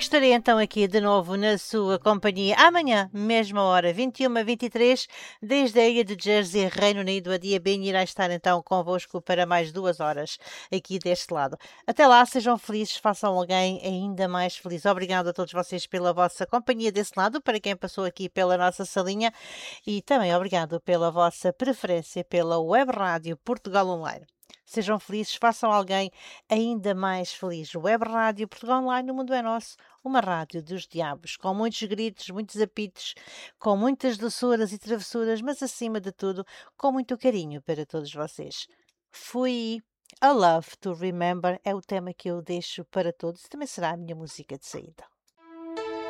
que estarei então aqui de novo na sua companhia amanhã, mesma hora, 21h23, desde a ilha de Jersey, Reino Unido. A Dia Bem irá estar então convosco para mais 2 horas aqui deste lado. Até lá, sejam felizes, façam alguém ainda mais feliz. Obrigado a todos vocês pela vossa companhia desse lado, para quem passou aqui pela nossa salinha, e também obrigado pela vossa preferência pela Web Rádio Portugal Online. Sejam felizes, façam alguém ainda mais feliz. Web Rádio Portugal Online, o mundo é nosso. Uma rádio dos diabos, com muitos gritos, muitos apitos, com muitas doçuras e travessuras, mas acima de tudo, com muito carinho para todos vocês. Fui. A Love to Remember é o tema que eu deixo para todos. Também será a minha música de saída.